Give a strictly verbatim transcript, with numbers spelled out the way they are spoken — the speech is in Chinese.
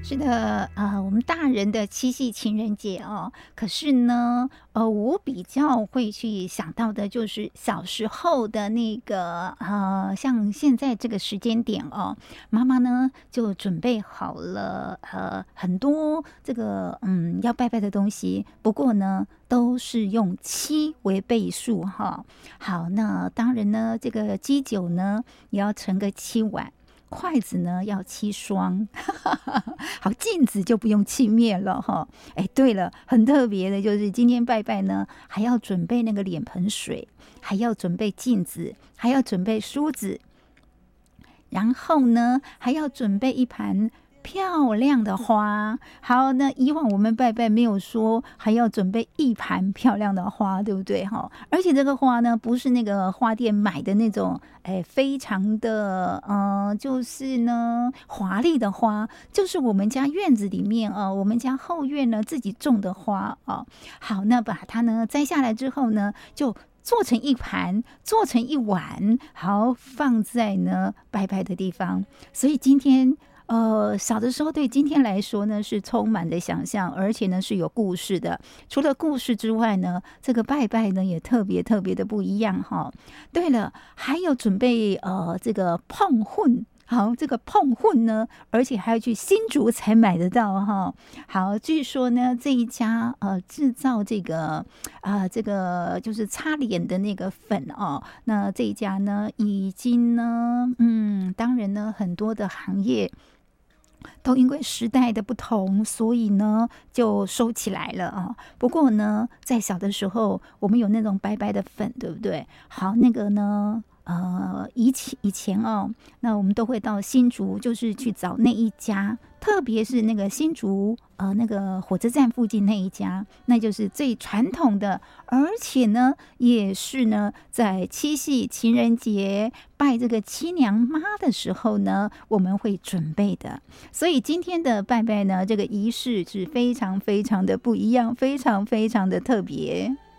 是的，呃，我们大人的七夕情人节哦，可是呢，呃，我比较会去想到的就是小时候的那个，呃，像现在这个时间点哦，妈妈呢就准备好了，呃，很多这个嗯要拜拜的东西，不过呢都是用七为倍数哈。好，那当然呢，这个鸡酒呢也要盛个七碗。筷子呢要七双，好，镜子就不用气灭了哈。哎，对了，很特别的就是今天拜拜呢，还要准备那个脸盆水，还要准备镜子，还要准备梳子，然后呢还要准备一盘漂亮的花。好，那以往我们拜拜没有说还要准备一盘漂亮的花，对不对哈？而且这个花呢，不是那个花店买的那种，哎，非常的呃，就是呢华丽的花，就是我们家院子里面啊、呃，我们家后院呢自己种的花啊。好，那把它呢摘下来之后呢，就做成一盘，做成一碗，好放在呢拜拜的地方。所以今天。呃，小的时候对今天来说呢，是充满的想象，而且呢是有故事的。除了故事之外呢，这个拜拜呢也特别特别的不一样哈。对了，还有准备呃这个碰混。好，这个碰混呢，而且还要去新竹才买得到哈。好，据说呢，这一家呃制造这个啊、呃、这个就是擦脸的那个粉哦，那这一家呢已经呢，嗯，当然呢，很多的行业。都因为时代的不同，所以呢就收起来了啊。不过呢，在小的时候，我们有那种白白的粉，对不对？好，那个呢，呃，以前以前哦，那我们都会到新竹，就是去找那一家，特别是那个新竹呃那个火车站附近那一家，那就是最传统的，而且呢，也是呢，在七夕情人节拜这个七娘妈的时候呢，我们会准备的。所以今天的拜拜呢，这个仪式是非常非常的不一样，非常非常的特别。